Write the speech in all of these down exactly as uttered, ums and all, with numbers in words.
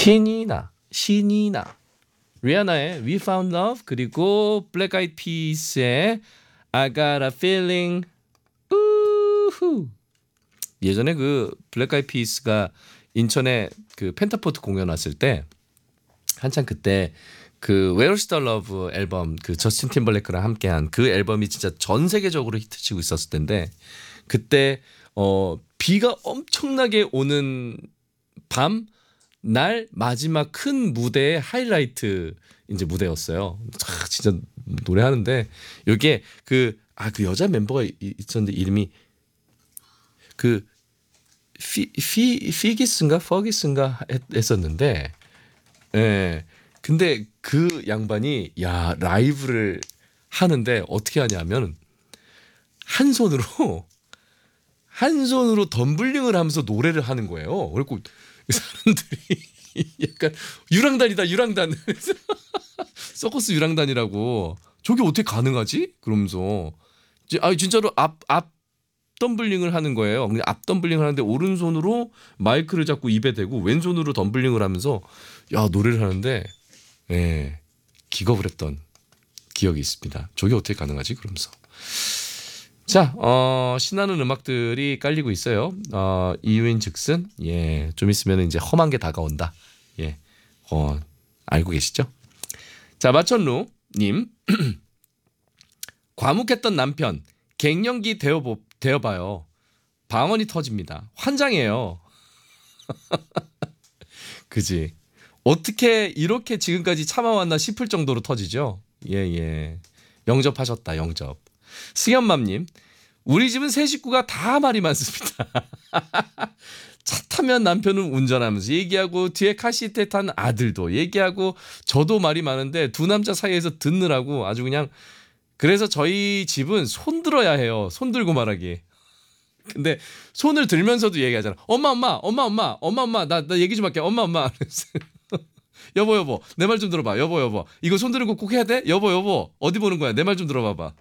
신이나 신이나 리아나의 We Found Love 그리고 블랙 아이드 피스의 I Got a Feeling. 우후. 예전에 그 블랙 아이드 피스가 인천에 그 펜타포트 공연 왔을 때 한창 그때 그 Where's the Love 앨범 그 저스틴 팀벌레이크랑 함께한 그 앨범이 진짜 전 세계적으로 히트치고 있었을 텐데 그때 어 비가 엄청나게 오는 밤 날 마지막 큰 무대의 하이라이트 이제 무대였어요. 아, 진짜 노래하는데 여기에 그 아 그 여자 멤버가 있었는데 이름이 그 피, 피, 피기스인가 퍼기스인가 했었는데 예. 근데 그 양반이 야 라이브를 하는데 어떻게 하냐면 한 손으로 한 손으로 덤블링을 하면서 노래를 하는 거예요. 그리고 사람들이 약간 유랑단이다 유랑단 서커스 유랑단이라고 저게 어떻게 가능하지? 그러면서 아 진짜로 앞 앞 덤블링을 하는 거예요. 그냥 앞 덤블링을 하는데 오른손으로 마이크를 잡고 입에 대고 왼손으로 덤블링을 하면서 야 노래를 하는데 예, 기겁을 했던 기억이 있습니다. 저게 어떻게 가능하지? 그러면서 자, 어, 신나는 음악들이 깔리고 있어요. 어, 이유인즉슨 예, 좀 있으면 이제 험한 게 다가온다. 예, 어, 알고 계시죠? 자, 마천루님 과묵했던 남편 갱년기 되어보, 되어봐요. 방언이 터집니다. 환장해요. 그지? 어떻게 이렇게 지금까지 참아왔나 싶을 정도로 터지죠. 예, 예. 영접하셨다, 영접. 승현맘님, 우리 집은 세 식구가 다 말이 많습니다. 차 타면 남편은 운전하면서 얘기하고 뒤에 카시트에 탄 아들도 얘기하고 저도 말이 많은데 두 남자 사이에서 듣느라고 아주 그냥 그래서 저희 집은 손 들어야 해요. 손 들고 말하기. 근데 손을 들면서도 얘기하잖아. 엄마 엄마 엄마 엄마 엄마 엄마 나, 나 얘기 좀 할게. 엄마 엄마. 여보 여보 내 말 좀 들어봐. 여보 여보 이거 손 들고 꼭 해야 돼? 여보 여보 어디 보는 거야? 내 말 좀 들어봐봐.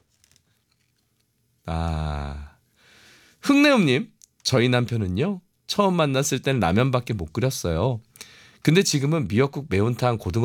아 흥내음님 저희 남편은요 처음 만났을 땐 라면밖에 못 끓였어요. 근데 지금은 미역국 매운탕 고등어